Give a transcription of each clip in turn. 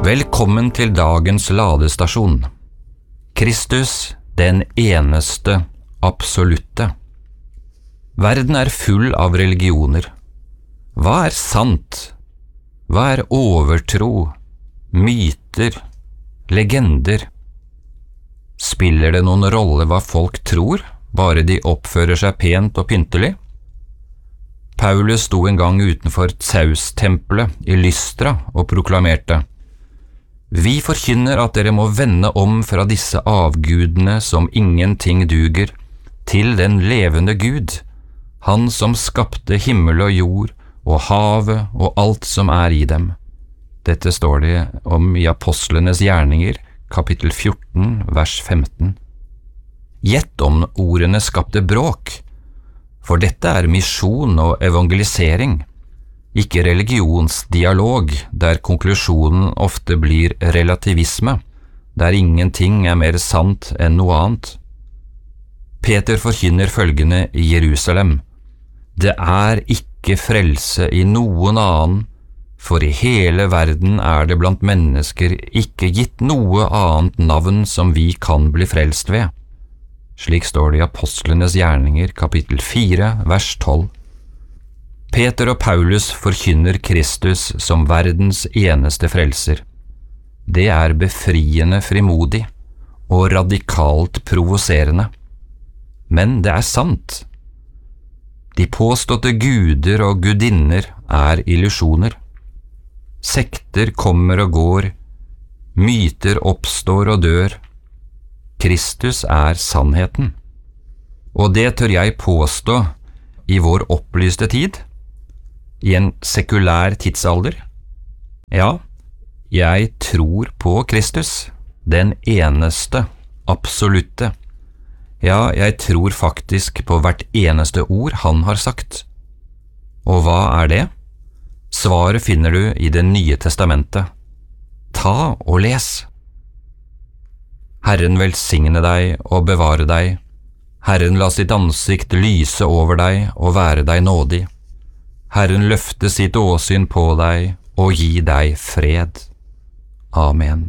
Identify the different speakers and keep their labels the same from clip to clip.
Speaker 1: Velkommen til dagens ladestasjon. Kristus, den eneste, absolutte. Verden er full av religioner. Hva er sant? Hva er overtro, myter, legender? Spiller det noen rolle hva folk tror, bare de oppfører seg pent og pyntelig? Paulus sto en gang utenfor Zeus-tempelet i Lystra og proklamerte: «Vi forkynner at dere må vende om fra disse avgudene som ingenting duger, til den levende Gud, han som skapte himmel og jord og havet og alt som er i dem.» Dette står det om i Apostlenes gjerninger, kapittel 14, vers 15. Gjett om ordene skapte bråk, for dette er misjon og evangelisering, ikke religionsdialog, der konklusjonen ofte blir relativisme, der ingenting er mer sant enn noe annet. Peter forkynner følgende i Jerusalem: «Det er ikke frelse i noen annen, for i hele verden er det blant mennesker ikke gitt noe annet navn som vi kan bli frelst ved.» Slik står det i Apostlenes gjerninger, kapittel 4, vers 12. Peter og Paulus forkynner Kristus som verdens eneste frelser. Det er befriende frimodig og radikalt provoserende. Men det er sant. De påståtte guder og gudinner er illusjoner. Sekter kommer og går, myter oppstår og dør. Kristus er sannheten. Og det tør jeg påstå i vår opplyste tid, i en sekulær tidsalder. Ja, jeg tror på Kristus, den eneste, absolutte. Ja, jeg tror faktisk på hvert eneste ord han har sagt. Og hva er det? Svaret finner du i Det nye testamentet. Ta og les. Herren velsigne deg og bevare deg. Herren la sitt ansikt lyse over deg og være deg nådig. Herren løfte sitt åsyn på deg og gi deg fred. Amen.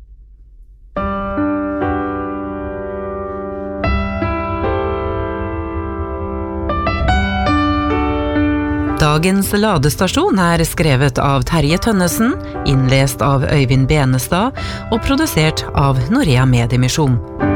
Speaker 2: Dagens ladestasjon er skrevet av Terje Tønnesen, innlest av Øyvind Benestad og produsert av Norea Mediemisjon.